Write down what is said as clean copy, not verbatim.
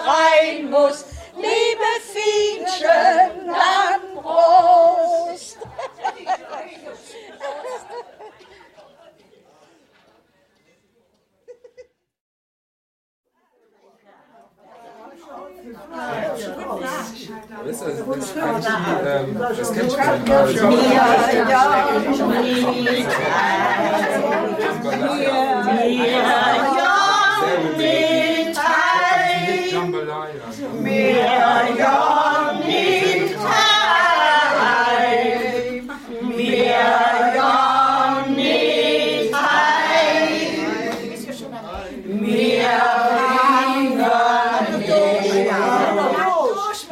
rein muss. Liebe Fienchen, dann Prost! Das kennt schon.